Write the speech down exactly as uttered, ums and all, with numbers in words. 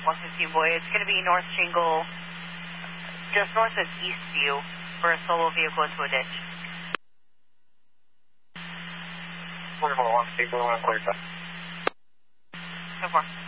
one fifteen boy. It's going to be North Shingle, just north of Eastview, for a solo vehicle into a ditch. twenty-four, one, clear, one, clear, So far.